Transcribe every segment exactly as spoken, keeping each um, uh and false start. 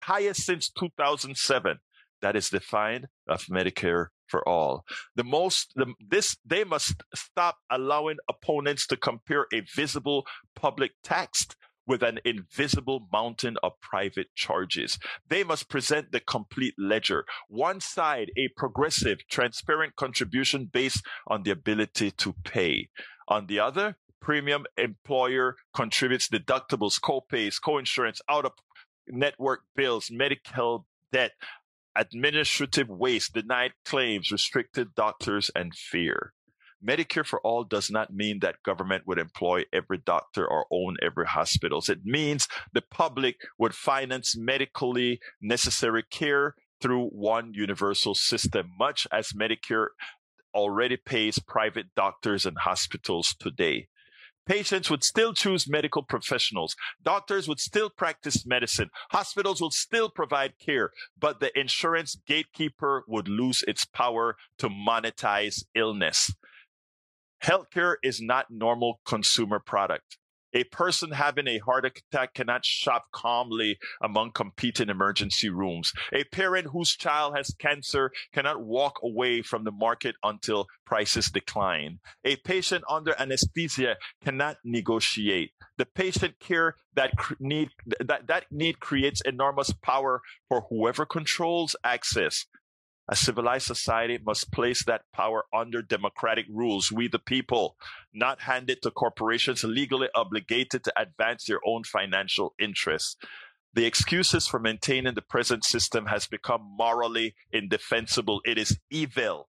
highest since two thousand seven. That is defined of Medicare for all. The most, the, this, they must stop allowing opponents to compare a visible public tax with an invisible mountain of private charges. They must present the complete ledger. One side, a progressive, transparent contribution based on the ability to pay. On the other, premium employer contributes deductibles, co-pays, co-insurance, out-of-network bills, medical debt, administrative waste, denied claims, restricted doctors, and fear. Medicare for all does not mean that government would employ every doctor or own every hospital. It means the public would finance medically necessary care through one universal system, much as Medicare already pays private doctors and hospitals today. Patients would still choose medical professionals. Doctors would still practice medicine. Hospitals would still provide care, but the insurance gatekeeper would lose its power to monetize illness. Healthcare is not normal consumer product. A person having a heart attack cannot shop calmly among competing emergency rooms. A parent whose child has cancer cannot walk away from the market until prices decline. A patient under anesthesia cannot negotiate. The patient care that need that, that need creates enormous power for whoever controls access. A civilized society must place that power under democratic rules, we the people, not hand it to corporations legally obligated to advance their own financial interests. The excuses for maintaining the present system has become morally indefensible. It is evil.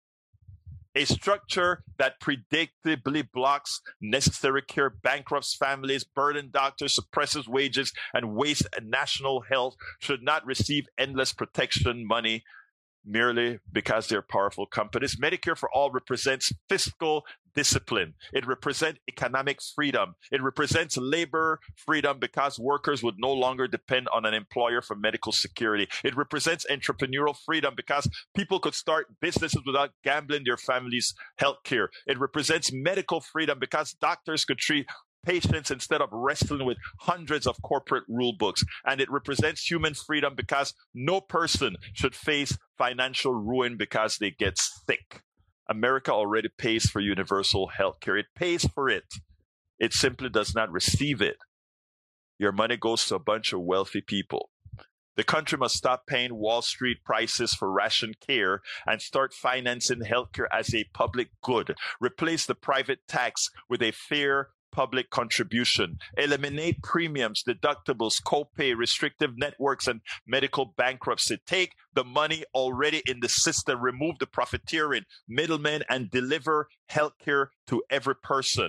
A structure that predictably blocks necessary care, bankrupts families, burdens doctors, suppresses wages, and wastes national health should not receive endless protection money merely because they're powerful companies. Medicare for all represents fiscal discipline. It represents economic freedom. It represents labor freedom because workers would no longer depend on an employer for medical security. It represents entrepreneurial freedom because people could start businesses without gambling their family's health care. It represents medical freedom because doctors could treat patients instead of wrestling with hundreds of corporate rule books. And it represents human freedom because no person should face financial ruin because they get sick. America already pays for universal health care. It pays for it. It simply does not receive it. Your money goes to a bunch of wealthy people. The country must stop paying Wall Street prices for ration care and start financing healthcare as a public good. Replace the private tax with a fair public contribution. Eliminate premiums, deductibles, copay, restrictive networks, and medical bankruptcy. Take the money already in the system, remove the profiteering, middlemen, and deliver healthcare to every person.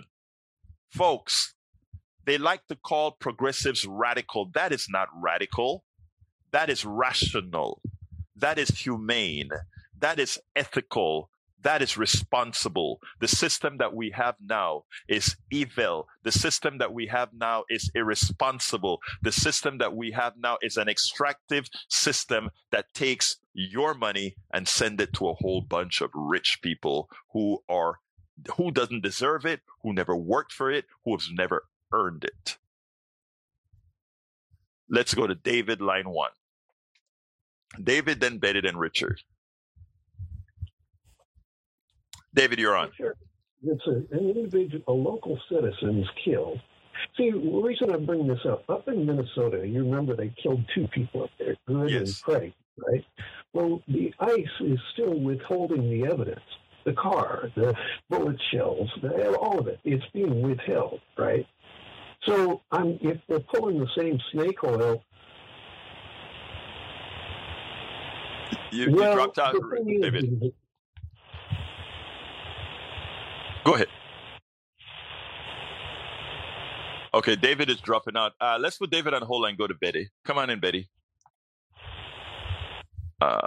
Folks, they like to call progressives radical. That is not radical. That is rational. That is humane. That is ethical. That is responsible. The system that we have now is evil. The system that we have now is irresponsible. The system that we have now is an extractive system that takes your money and send it to a whole bunch of rich people who are who doesn't deserve it, who never worked for it, who has never earned it. Let's go to David, line one. David, then Betty, then Richard. David, you're on. Sure. It's a, an individual, a local citizen is killed. See, the reason I bring this up, up in Minnesota, you remember they killed two people up there, Good Yes. and Craig, right? Well, the ICE is still withholding the evidence. The car, the bullet shells, the, all of it, it's being withheld, right? So um, if they're pulling the same snake oil, You, well, you dropped out, the thing is, David. Go ahead. Okay, David is dropping out. Uh, let's put David on hold and go to Betty. Come on in, Betty. Uh,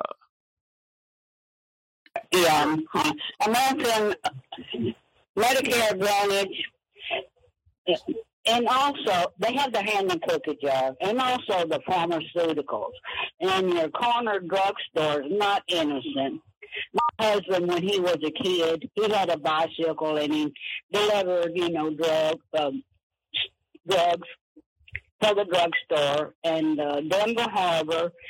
The um, American Medicare Advantage, and also they have their hand in the cookie jar, and also the pharmaceuticals. And your corner drugstore is not innocent. My husband, when he was a kid, he had a bicycle and he delivered, you know, drug, um, drugs to the drugstore. And uh, Denver Harbor